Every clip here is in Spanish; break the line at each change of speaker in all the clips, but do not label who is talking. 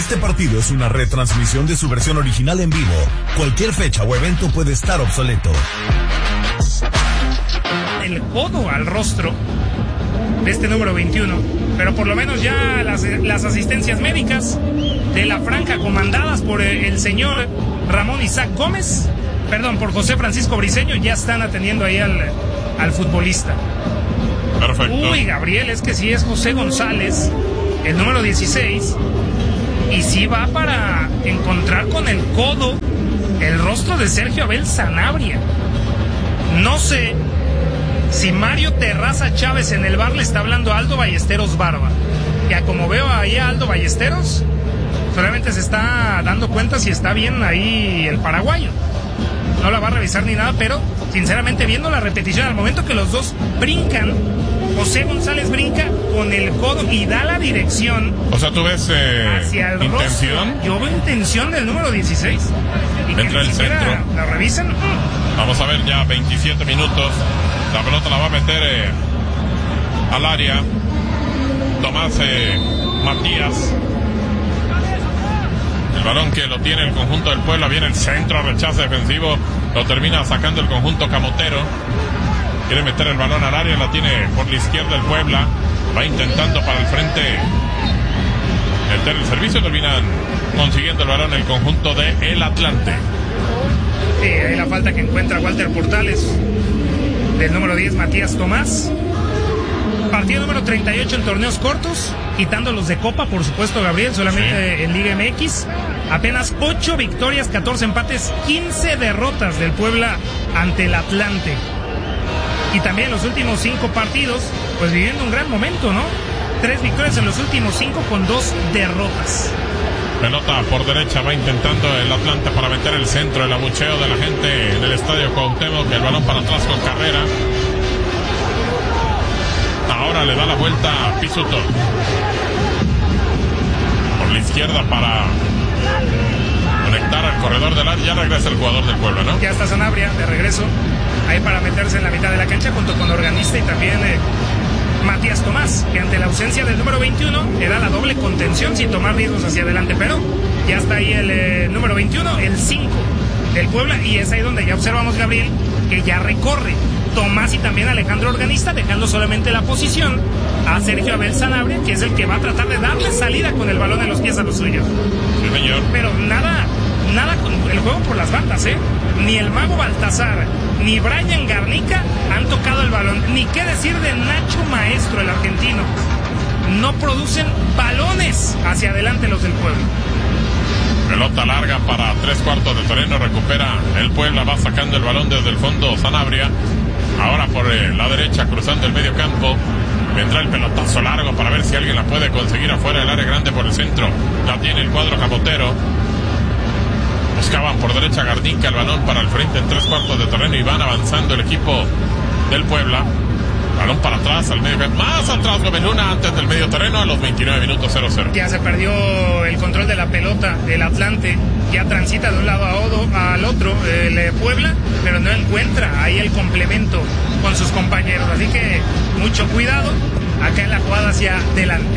Este partido es una retransmisión de su versión original en vivo. Cualquier fecha o evento puede estar obsoleto.
El codo al rostro de este número 21, pero por lo menos ya las asistencias médicas de la franja comandadas por el señor Ramón Isaac Gómez, por José Francisco Briceño, ya están atendiendo ahí al futbolista.
Perfecto.
Uy, Gabriel, es que sí es José González, el número 16, y sí va para encontrar con el codo el rostro de Sergio Abel Sanabria. No sé si Mario Terraza Chávez en el bar le está hablando a Aldo Ballesteros Barba. Ya como veo ahí a Aldo Ballesteros, solamente se está dando cuenta si está bien ahí el paraguayo. No la va a revisar ni nada, pero sinceramente viendo la repetición, al momento que los dos brincan, José González brinca con el codo y da la dirección.
O sea, ¿tú ves
hacia el
intención?
Rostro. Yo veo intención del número 16. Y que
entra el centro.
¿La revisan?
Vamos a ver ya 27 minutos. La pelota la va a meter al área Tomás Matías. El balón que lo tiene el conjunto del Puebla, viene el centro, rechazo defensivo, lo termina sacando el conjunto camotero. Quiere meter el balón al área, la tiene por la izquierda el Puebla, va intentando para el frente meter el servicio, terminan consiguiendo el balón el conjunto de El Atlante.
Sí, ahí la falta que encuentra Walter Portales del número 10 Matías Tomás. Partido número 38 en torneos cortos, quitando los de Copa, por supuesto, Gabriel, solamente en Liga MX. Apenas 8 victorias, 14 empates, 15 derrotas del Puebla ante el Atlante. Y también los últimos 5 partidos, pues viviendo un gran momento, ¿no? 3 victorias en los últimos 5 con 2 derrotas.
Pelota por derecha, va intentando el Atlante para meter el centro, el abucheo de la gente del estadio Cuauhtémoc, el balón para atrás con Carrera. Ahora le da la vuelta a Pisuto. Por la izquierda para conectar al corredor del área. Ya regresa el jugador del Puebla, ¿no?
Ya está Sanabria de regreso. Ahí para meterse en la mitad de la cancha junto con Organista y también Matías Tomás, que ante la ausencia del número 21 le da la doble contención sin tomar riesgos hacia adelante. Pero ya está ahí el número 21, el 5 del Puebla. Y es ahí donde ya observamos, Gabriel, que ya recorre Tomás y también Alejandro Organista, dejando solamente la posición a Sergio Abel Sanabria, que es el que va a tratar de darle salida con el balón en los pies a los suyos.
Sí, señor.
Pero nada con el juego por las bandas, Ni el Mago Baltazar, ni Brian Garnica han tocado el balón. Ni qué decir de Nacho Maestro, el argentino. No producen balones hacia adelante los del Puebla.
Pelota larga para 3/4 de terreno, recupera el Puebla, va sacando el balón desde el fondo Sanabria. Ahora por la derecha, cruzando el medio campo, vendrá el pelotazo largo para ver si alguien la puede conseguir afuera del área grande por el centro. La tiene el cuadro camotero. Buscaban por derecha Garnica, el balón para el frente en 3/4 de terreno y van avanzando el equipo del Puebla. Balón para atrás, al medio, más atrás Gobeluna antes del medio terreno a los 29 minutos 0-0.
Ya se perdió el control de la pelota del Atlante, ya transita de un lado al otro el Puebla, pero no encuentra ahí el complemento con sus compañeros, así que mucho cuidado acá en la jugada hacia adelante.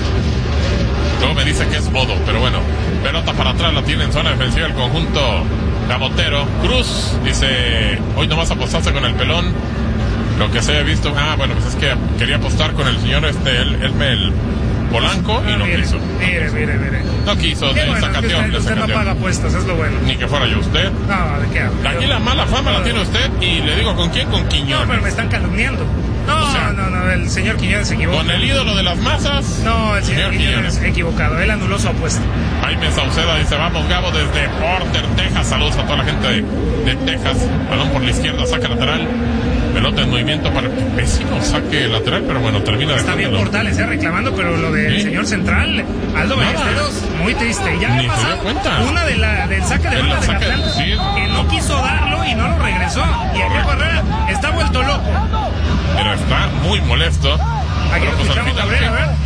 Luego me dice que es Bodo, pero bueno, pelota para atrás, la tiene en zona defensiva el conjunto camotero. Cruz dice, hoy nomás apostaste con el pelón. Lo que se haya visto, bueno, pues es que quería apostar con el señor Elmel Polanco y no quiso.
Mire.
No quiso,
sacateó. Usted no paga apuestas, es lo bueno.
Ni que fuera yo usted.
No, ¿de qué habla?
Aquí la mala fama la tiene usted y le digo, ¿con quién? Con Quiñones.
No, pero me están calumniando. No, el señor Quiñones se equivocó.
¿Con el ídolo de las masas?
No, el señor Quiñones equivocado, él anuló su apuesta.
Jaime Sauceda dice, vamos Gabo desde Porter, Texas. Saludos a toda la gente de Texas. Balón por la izquierda, saca lateral. Pelota en movimiento para el vecino, saque lateral, pero bueno, termina de.
Está bien Portales, reclamando, pero lo del señor central, Aldo Ballesteros, muy triste. Ya había pasado una del saque de banda del Atlante, que no quiso darlo y no lo regresó. Y aquí Herrera está vuelto loco.
Pero está muy molesto.
Aquí lo escuchamos, Gabriel, a ver.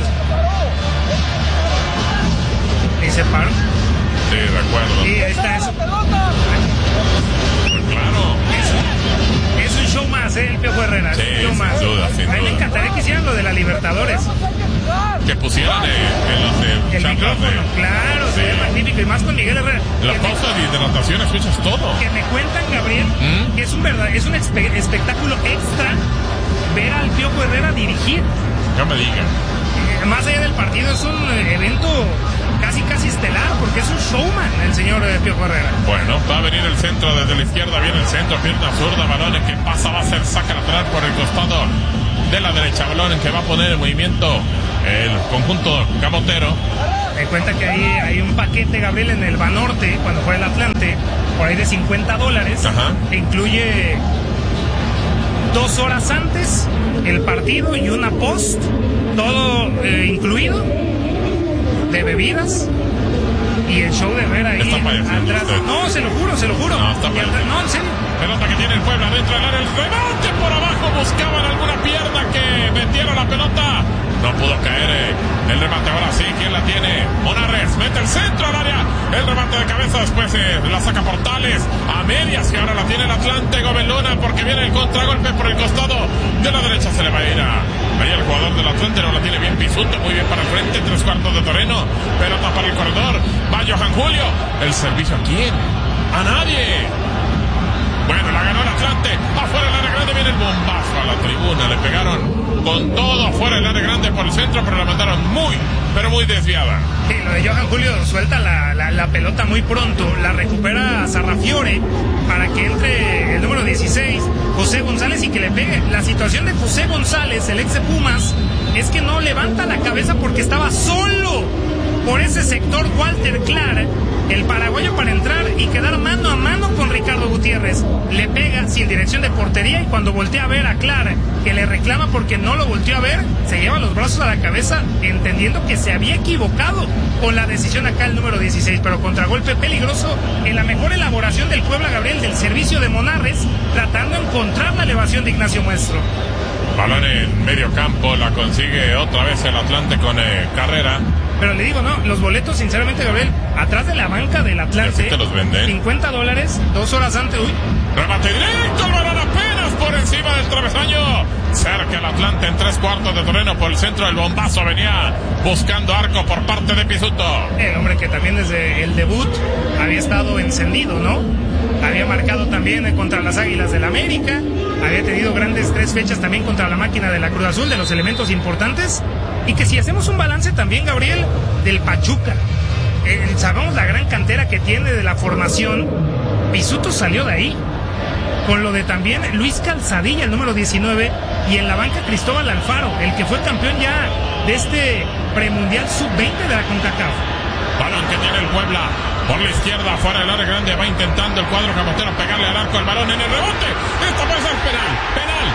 Y se paró.
Sí, de acuerdo.
Y ahí está eso.
Pues claro.
Es un show más, el Piojo Herrera.
Sí,
un show más.
Sin duda.
A mí me encantaría que hicieran lo de la Libertadores.
Que pusieran en los de
El micrófono, claro,
Sí.
se ve magnífico. Y más con Miguel Herrera.
La
Que
pausa de hidratación escuchas todo.
Que me cuentan, Gabriel, que es un espectáculo extra ver al Piojo Herrera dirigir.
No me digas.
Más allá del partido, es un evento casi estelar, porque es un showman el señor Piojo Herrera.
Bueno, va a venir el centro desde la izquierda, viene el centro, pierna zurda, balón en que pasa, va a ser saca lateral por el costado de la derecha, balón en que va a poner en movimiento el conjunto camotero.
Me cuenta que hay un paquete, Gabriel, en el Banorte, cuando fue el Atlante, por ahí de $50.
Ajá.
Que incluye 2 horas antes el partido y una post, todo incluido, de bebidas y el show de Herrera ahí
Está payaseando
atrás.
usted.
No, se lo juro.
No, está payaseando.
No, en serio.
Pelota que tiene el Puebla dentro del área, el remate por abajo, buscaban alguna pierna que metiera la pelota. No pudo caer el remate, ahora sí, ¿quién la tiene? Monarres, mete el centro al área, el remate de cabeza, después la saca Portales a medias y ahora la tiene el Atlante, Gómez Luna, porque viene el contragolpe por el costado de la derecha, se le va a ir ahí el jugador del Atlante, no la tiene bien Pisuto, muy bien para el frente, 3/4 de terreno, pelota para el corredor, va Johan Julio, el servicio ¿a quién? A nadie. Bueno, la ganó el Atlante, afuera del área grande, viene el bombazo a la tribuna, le pegaron con todo afuera del área grande por el centro, pero la mandaron pero muy desviada.
Sí, lo de Johan Julio suelta la pelota muy pronto, la recupera Sarrafiore para que entre el número 16, José González, y que le pegue. La situación de José González, el ex de Pumas, es que no levanta la cabeza porque estaba solo por ese sector Walter Clark, el paraguayo, para entrar y quedar mano a mano con Ricardo Gutiérrez. Le pega sin dirección de portería y cuando voltea a ver a Clark, que le reclama porque no lo volteó a ver, se lleva los brazos a la cabeza entendiendo que se había equivocado con la decisión acá el número 16, pero contragolpe peligroso en la mejor elaboración del Puebla, Gabriel, del servicio de Monarres, tratando de encontrar la elevación de Ignacio Muestro.
Balón en medio campo, la consigue otra vez el Atlante con Carrera.
Pero le digo, no, los boletos, sinceramente, Gabriel, atrás de la banca del Atlante,
¿Ya te los venden?
$50, 2 horas antes,
Remate directo, el balón apenas por encima del travesaño. Cerca el Atlante en 3/4 de terreno por el centro, el bombazo venía buscando arco por parte de Pisuto.
El hombre que también desde el debut había estado encendido, ¿no? Había marcado también contra las Águilas del América, había tenido grandes 3 fechas también contra la máquina de la Cruz Azul, de los elementos importantes. Y que si hacemos un balance también, Gabriel, del Pachuca, sabemos la gran cantera que tiene de la formación, Pisuto salió de ahí. Con lo de también Luis Calzadilla, el número 19, y en la banca Cristóbal Alfaro, el que fue campeón ya de este premundial sub-20 de la CONCACAF.
Balón que tiene el Puebla por la izquierda, fuera del área grande, va intentando el cuadro camotero pegarle al arco, el balón en el rebote. Esto puede ser penal.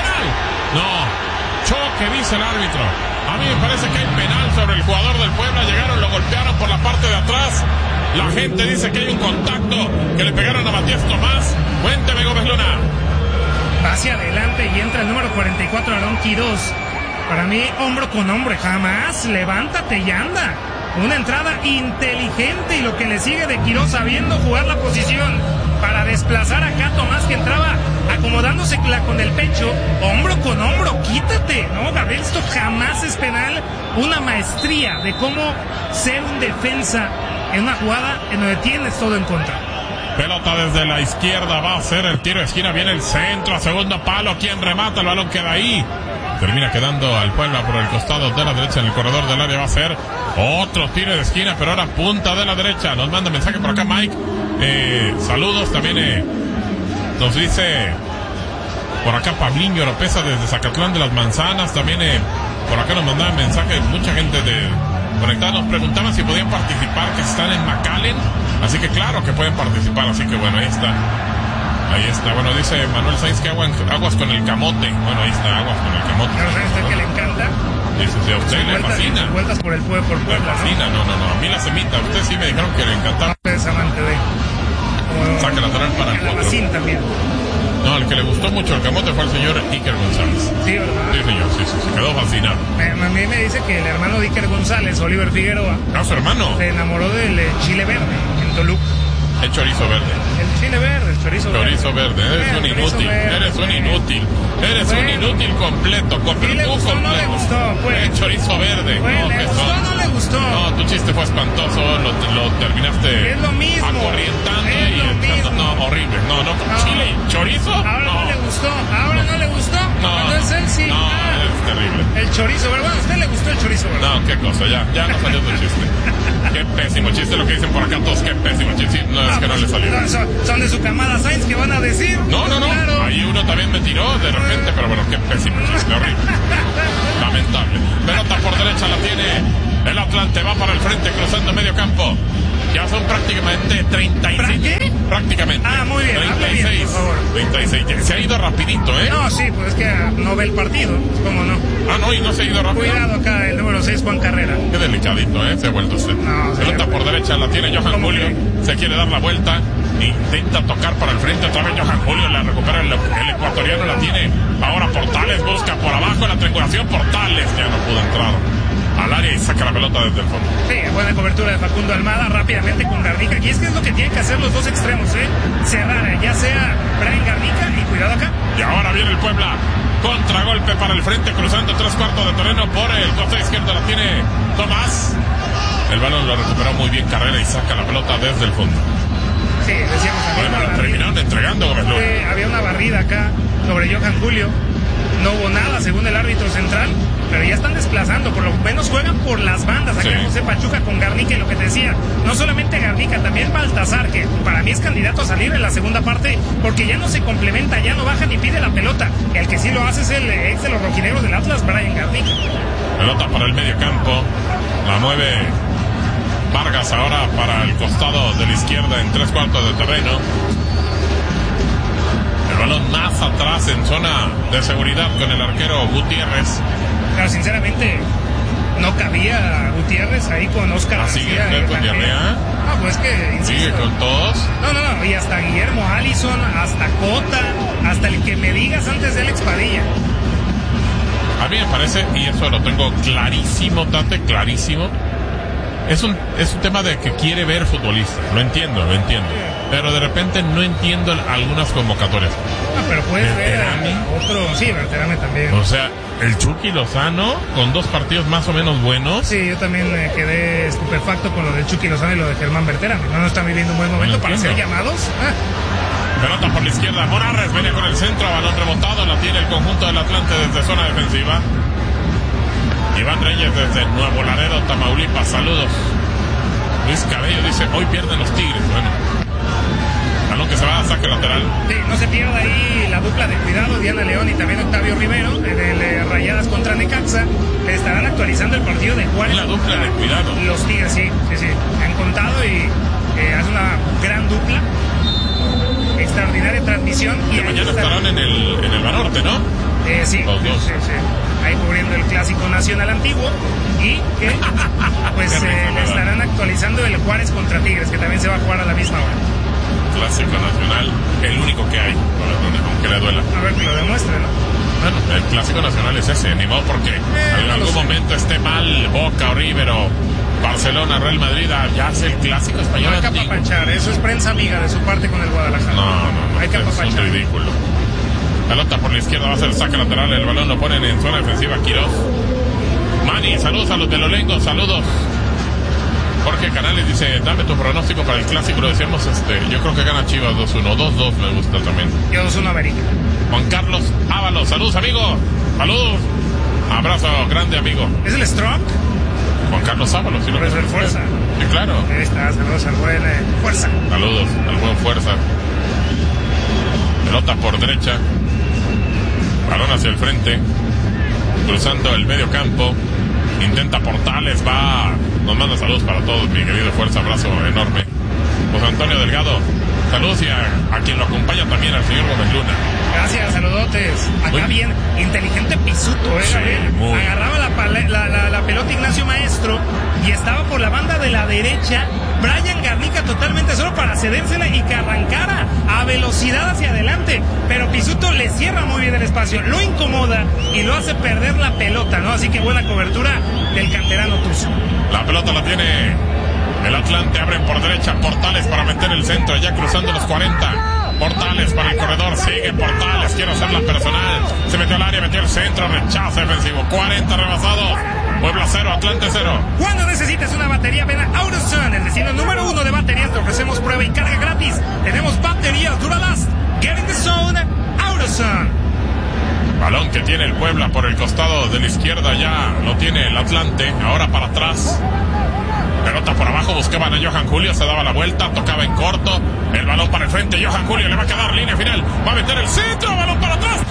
No, choque, dice el árbitro. A mí me parece que hay penal sobre el jugador del Puebla. Llegaron, lo golpearon por la parte de atrás. La gente dice que hay un contacto, que le pegaron a Matías Tomás. Cuénteme, Gómez Luna.
Va hacia adelante y entra el número 44, Aarón Quirós. Para mí, hombro con hombro, jamás, levántate y anda. Una entrada inteligente y lo que le sigue de Quirós, sabiendo jugar la posición para desplazar acá a Tomás, que entraba acomodándose con el pecho, hombro con hombro, quítate. No, Gabriel, esto jamás es penal. Una maestría de cómo ser un defensa en una jugada en donde tienes todo en contra.
Pelota desde la izquierda, va a ser el tiro de esquina, viene el centro, a segundo palo, quien remata, el balón queda ahí. Termina quedando al Puebla por el costado de la derecha en el corredor del área, va a ser otro tiro de esquina, pero ahora punta de la derecha. Nos manda mensaje por acá Mike, saludos, también nos dice por acá Pabliño Oropesa desde Zacatlán de las Manzanas, también por acá nos mandaban mensajes, mucha gente conectada, nos preguntaban si podían participar, que están en McAllen, así que claro que pueden participar, así que bueno, ahí está, bueno, dice Manuel Sainz que aguas con el camote, bueno, ahí está, aguas con el camote.
¿No sabes usted que le encanta?
Dice, si a usted le fascina.
Vueltas por el Puebla,
Le fascina, no, a mí la semita, a usted sí me dijeron que le encantaba.
Es amante de...
Saca lateral para el
Calabacín también.
No, el que le gustó mucho el camote fue el señor Iker González.
Sí, ¿verdad?
Sí, señor, sí, se quedó fascinado.
A mí me dice que el hermano de Iker González, Oliver Figueroa,
¿No, su hermano?
se enamoró del chile verde en Toluca.
El chorizo verde.
El chile verde, el chorizo verde.
Chorizo verde, eres un inútil, eres un inútil completo,
¿Y le gustó o no le gustó? Pues.
El chorizo verde.
Bueno, ¿le gustó o no le gustó?
No, tu chiste fue espantoso, lo terminaste
es lo mismo,
acorrientando
es
y
lo mismo.
No, horrible. No, chile y chorizo.
Ahora no le gustó, no le gustó.
No,
es él, sí.
No, es terrible.
El chorizo, ¿verdad? ¿A usted le gustó el chorizo, verdad?
No, qué cosa, ya no salió tu chiste. Qué pésimo chiste lo que dicen por acá todos, qué pésimo chiste. No, es que no le salió.
Son de su camada Sainz que van a decir.
No.
Claro.
Ahí uno también me tiró de repente, pero bueno, qué pésimo chiste, horrible. Lamentable. Pelota por derecha la tiene el Atlante, va para el frente, cruzando medio campo. Ya son prácticamente 36.
¿Qué?
Prácticamente.
Muy bien,
36.
bien, por favor.
36. Se ha ido rapidito, ¿eh?
No, sí, pues es que no ve el partido. ¿Cómo no?
No, y no se ha ido rápido.
Cuidado acá, el número 6, Juan Carrera.
Qué delicadito, ¿eh? Se ha vuelto usted.
No,
pelota por derecha la tiene Johan Julio. Se quiere dar la vuelta. Intenta tocar para el frente. Otra vez Johan Julio la recupera. El ecuatoriano la tiene. Ahora Portales busca por abajo la triangulación. Portales ya no pudo entrar al área y saca la pelota desde el fondo.
Sí, buena cobertura de Facundo Almada rápidamente con Garnica. Y es que es lo que tienen que hacer los dos extremos, cerrar, ya sea Brian Garnica y cuidado acá.
Y ahora viene el Puebla. Contragolpe para el frente, cruzando 3/4 de terreno por el costado izquierdo. La tiene Tomás. El balón lo recuperó muy bien Carrera y saca la pelota desde el fondo.
Sí, decíamos
bueno, la terminaron entregando, Gómez Luna.
Había una barrida acá sobre Johan Julio. No hubo nada según el árbitro central, pero ya están desplazando, por lo menos juegan por las bandas. Acá José Pachuca con Garnica, y lo que te decía, no solamente Garnica, también Baltazar, que para mí es candidato a salir en la segunda parte, porque ya no se complementa, ya no baja ni pide la pelota. El que sí lo hace es el ex de los rojinegros del Atlas, Brian Garnica.
Pelota para el medio campo, la mueve Vargas ahora para el costado de la izquierda en 3/4 de terreno. El balón más atrás en zona de seguridad con el arquero Gutiérrez.
Claro, sinceramente, no cabía Gutiérrez ahí con Oscar
García. ¿Sigue
García,
con Diarrea?
Pues que, insisto.
¿Sigue con todos?
No, y hasta Guillermo Allison, hasta Cota, hasta el que me digas antes de Alex Padilla.
A mí me parece, y eso lo tengo clarísimo, Tate, clarísimo. Es un tema de que quiere ver futbolistas. Lo entiendo. Pero de repente no entiendo algunas convocatorias.
Pero puedes ver otro. Sí, Berterame también.
O sea, el Chucky Lozano con 2 partidos más o menos buenos.
Sí, yo también quedé estupefacto con lo del Chucky Lozano y lo de Germán Berterame. No están viviendo un buen momento para ser llamados.
Pelota por la izquierda. Morales viene con el centro. Balón rebotado. La tiene el conjunto del Atlante desde zona defensiva. Iván Reyes desde Nuevo Laredo, Tamaulipas. Saludos. Luis Cabello dice, hoy pierden los Tigres. Bueno, balón que se va a saque lateral.
Sí, no se pierda ahí la dupla de cuidado, Diana León y también Octavio Rivero, de Rayadas contra Necaxa. Estarán actualizando el partido de Juárez.
La dupla de cuidado.
Los Tigres, sí. Han contado y hace una gran dupla. Extraordinaria transmisión.
Y mañana estarán en el Banorte, ¿no?
Sí,
los dos.
Sí. Ahí cubriendo el Clásico Nacional Antiguo y que pues le estarán actualizando el Juárez contra Tigres, que también se va a jugar a la misma hora.
Clásico Nacional, el único que hay, aunque le duela.
A ver que lo demuestre, ¿no?
Bueno, el Clásico Nacional es ese, ni modo porque en algún momento esté mal Boca o River o Barcelona, Real Madrid, ya es el Clásico Español.
No hay que apapachar, eso es prensa amiga de su parte con el Guadalajara.
No,
hay que apapachar.
Es un ridículo. Pelota por la izquierda, va a ser saque lateral, el balón lo ponen en zona defensiva Quirós. Mani, saludos a los de Lolengo, saludos. Jorge Canales dice, dame tu pronóstico para el Clásico, lo decíamos, yo creo que gana Chivas 2-1, 2-2 me gusta también.
Yo 2-1 América.
Juan Carlos Ábalos, saludos amigo, saludos. Abrazo grande amigo.
¿Es el Stroke?
Juan Carlos Ábalos, sí lo
es el Fuerza.
Sí, claro.
Ahí está, saludos al buen Fuerza.
Saludos al buen Fuerza. Pelota por derecha. Balón hacia el frente. Cruzando el medio campo. Intenta Portales, nos manda saludos para todos, mi querido Fuerza, abrazo enorme. José Antonio Delgado, saludos y a quien lo acompaña también, al señor Gómez Luna.
Gracias, saludotes. Acá bien, inteligente Pisuto, agarraba la pelota Ignacio Maestro y estaba por la banda de la derecha. Brian Garnica totalmente solo para cedérsela y que arrancara a velocidad hacia adelante, pero Pisuto le cierra muy bien el espacio, lo incomoda y lo hace perder la pelota, ¿no? Así que buena cobertura del canterano Tuzo.
La pelota la tiene el Atlante, abren por derecha Portales para meter el centro, ya cruzando los 40. Portales para el corredor, sigue Portales, quiere hacer la personal, se metió al área, metió el centro, rechazo defensivo, 40 rebasados. Puebla 0, Atlante 0.
Cuando necesites una batería Wilson.
Balón que tiene el Puebla por el costado de la izquierda, ya lo tiene el Atlante, ahora para atrás. Pelota por abajo, buscaban a Johan Julio, se daba la vuelta, tocaba en corto, el balón para el frente, Johan Julio le va a quedar línea final, va a meter el centro, balón para atrás,